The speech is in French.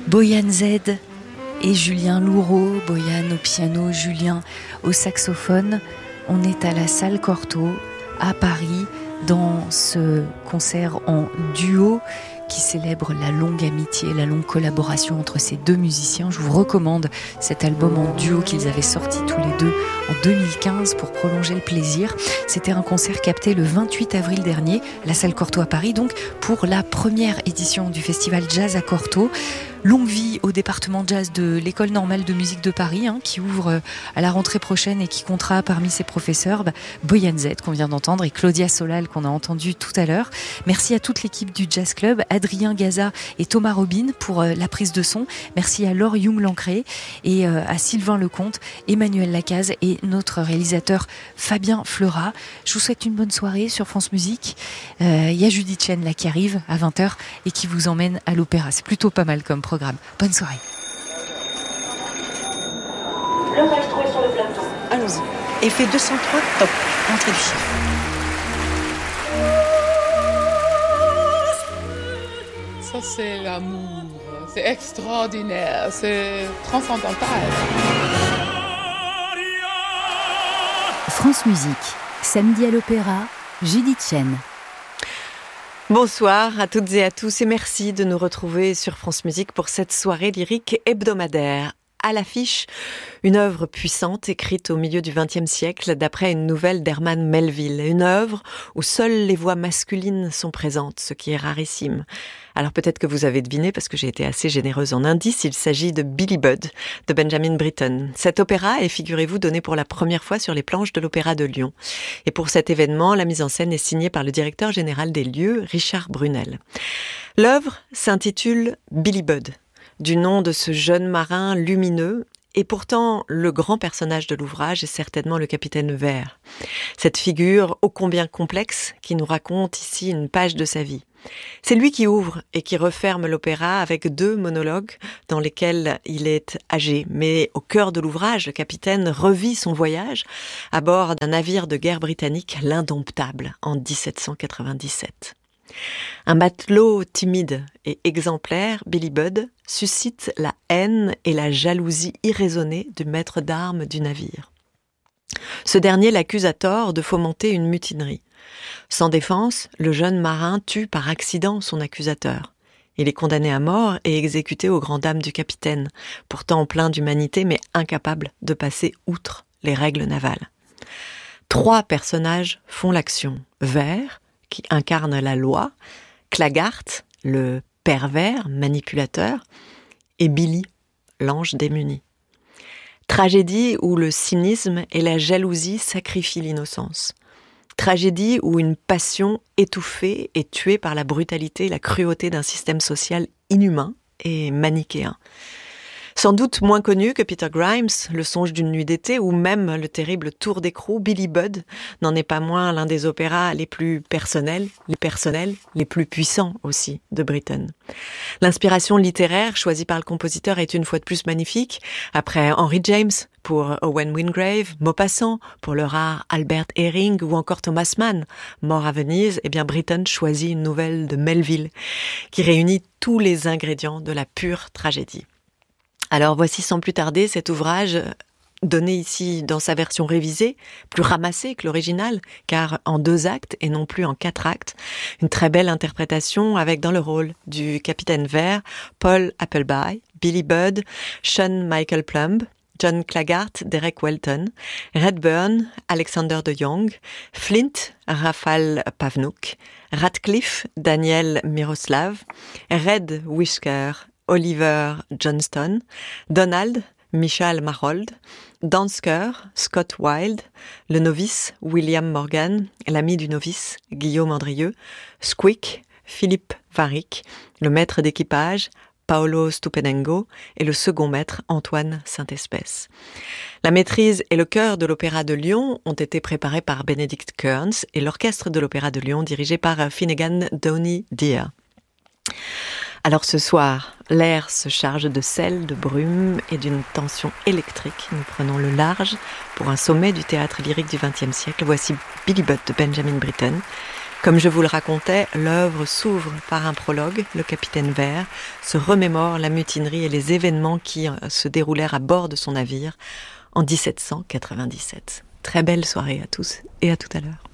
Boyan Z et Julien Louraud, Boyan au piano, Julien au saxophone. On est à la salle Cortot à Paris dans ce concert en duo qui célèbre la longue amitié, la longue collaboration entre ces deux musiciens. Je vous recommande cet album en duo qu'ils avaient sorti tous les deux en 2015 pour prolonger le plaisir. C'était un concert capté le 28 avril dernier à la salle Cortot à Paris, donc pour la première édition du festival Jazz à Cortot. Longue vie au département jazz de l'École normale de musique de Paris, qui ouvre à la rentrée prochaine et qui comptera parmi ses professeurs Boyan Z qu'on vient d'entendre et Claudia Solal qu'on a entendu tout à l'heure. Merci à toute l'équipe du Jazz Club, Adrien Gaza et Thomas Robin pour la prise de son. Merci à Laure Young-Lancré et à Sylvain Lecomte, Emmanuel Lacaze et notre réalisateur Fabien Fleurat. Je vous souhaite une bonne soirée sur France Musique. Il y a Judith Chen là qui arrive à 20h et qui vous emmène à l'opéra. C'est plutôt pas mal comme programme. Bonne soirée. L'orchestre est sur le plateau. Allons-y. Effet 203, top. Entrée du chiffre. Ça, c'est l'amour. C'est extraordinaire. C'est transcendantal. France Musique. Samedi à l'Opéra, Judith Chen. Bonsoir à toutes et à tous et merci de nous retrouver sur France Musique pour cette soirée lyrique hebdomadaire. À l'affiche, une œuvre puissante écrite au milieu du XXe siècle d'après une nouvelle d'Herman Melville. Une œuvre où seules les voix masculines sont présentes, ce qui est rarissime. Alors peut-être que vous avez deviné, parce que j'ai été assez généreuse en indices, il s'agit de Billy Budd, de Benjamin Britten. Cet opéra est, figurez-vous, donné pour la première fois sur les planches de l'Opéra de Lyon. Et pour cet événement, la mise en scène est signée par le directeur général des lieux, Richard Brunel. L'œuvre s'intitule Billy Budd, du nom de ce jeune marin lumineux, et pourtant le grand personnage de l'ouvrage est certainement le capitaine Vert. Cette figure ô combien complexe qui nous raconte ici une page de sa vie. C'est lui qui ouvre et qui referme l'opéra avec 2 monologues dans lesquels il est âgé. Mais au cœur de l'ouvrage, le capitaine revit son voyage à bord d'un navire de guerre britannique, l'Indomptable, en 1797. Un matelot timide et exemplaire, Billy Budd, suscite la haine et la jalousie irraisonnée du maître d'armes du navire. Ce dernier l'accuse à tort de fomenter une mutinerie. Sans défense, le jeune marin tue par accident son accusateur. Il est condamné à mort et exécuté aux grandes dames du capitaine, pourtant plein d'humanité mais incapable de passer outre les règles navales. 3 personnages font l'action. Vert, qui incarne la loi, Claggart, le pervers manipulateur, et Billy, l'ange démuni. Tragédie où le cynisme et la jalousie sacrifient l'innocence. Tragédie où une passion étouffée est tuée par la brutalité et la cruauté d'un système social inhumain et manichéen. Sans doute moins connu que Peter Grimes, Le songe d'une nuit d'été, ou même le terrible Tour d'écrou, Billy Budd n'en est pas moins l'un des opéras les plus personnels, les plus puissants aussi de Britten. L'inspiration littéraire choisie par le compositeur est une fois de plus magnifique. Après Henry James pour Owen Wingrave, Maupassant pour le rare Albert Herring ou encore Thomas Mann, Mort à Venise, Britten choisit une nouvelle de Melville qui réunit tous les ingrédients de la pure tragédie. Alors voici sans plus tarder cet ouvrage donné ici dans sa version révisée, plus ramassée que l'original, car en 2 actes et non plus en 4 actes. Une très belle interprétation avec dans le rôle du capitaine Vert, Paul Appleby, Billy Budd, Sean Michael Plumb, John Claggart, Derek Welton, Redburn, Alexander de Jong, Flint, Rafal Pavnouk, Radcliffe, Daniel Miroslav, Red Whisker, Oliver Johnston, Donald, Michal Marold, Dansker, Scott Wilde, le novice, William Morgan, l'ami du novice, Guillaume Andrieux, Squeak, Philippe Varick, le maître d'équipage, Paolo Stupenengo, et le second maître, Antoine Saint-Espèce. La maîtrise et le chœur de l'Opéra de Lyon ont été préparés par Benedict Kearns et l'orchestre de l'Opéra de Lyon dirigé par Finnegan Downey Deer. Alors ce soir, l'air se charge de sel, de brume et d'une tension électrique. Nous prenons le large pour un sommet du théâtre lyrique du XXe siècle. Voici Billy Budd de Benjamin Britten, Comme je vous le racontais, l'œuvre s'ouvre par un prologue. Le capitaine Vert se remémore la mutinerie et les événements qui se déroulèrent à bord de son navire en 1797. Très belle soirée à tous et à tout à l'heure.